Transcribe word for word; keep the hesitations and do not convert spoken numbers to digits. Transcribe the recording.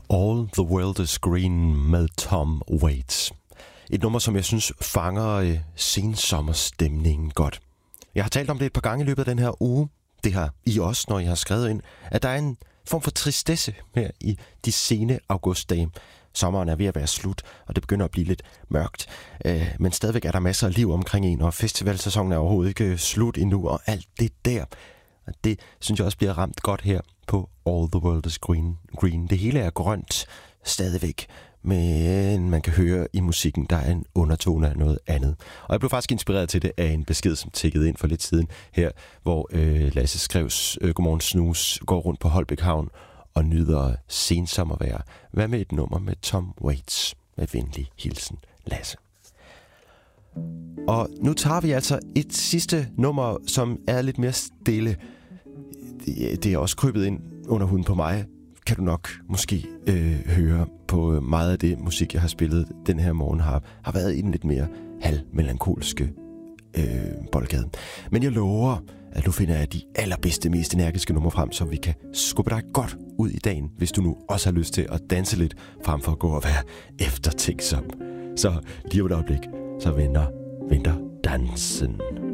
All the World is Green med Tom Waits. Et nummer, som jeg synes fanger øh, sensommerstemningen godt. Jeg har talt om det et par gange i løbet af den her uge. Det har I også, når jeg har skrevet ind, at der er en form for tristesse her i de sene augustdage. Sommeren er ved at være slut, og det begynder at blive lidt mørkt. Øh, men stadigvæk er der masser af liv omkring en, og festivalsæsonen er overhovedet ikke slut endnu, og alt det der. Og det synes jeg også bliver ramt godt her på All the World is Green. Green. Det hele er grønt stadigvæk, men man kan høre i musikken, der er en undertone af noget andet. Og jeg blev faktisk inspireret til det af en besked, som tikkede ind for lidt siden her, hvor øh, Lasse Skrevs øh, Godmorgen Snus går rundt på Holbæk Havn og nyder sensommervejr. Hvad med et nummer med Tom Waits? Med venlig hilsen, Lasse. Og nu tager vi altså et sidste nummer, som er lidt mere stille. Det, det er også krybet ind under huden på mig. Kan du nok måske øh, høre på meget af det musik, jeg har spillet den her morgen, har, har været i den lidt mere halvmelankolske øh, boldgade. Men jeg lover, at nu finder jeg de allerbedste, mest energiske numre frem, så vi kan skubbe dig godt ud i dagen, hvis du nu også har lyst til at danse lidt, frem for at gå og være eftertænksom. Så lige om et øjeblik, så venter, venter dansen.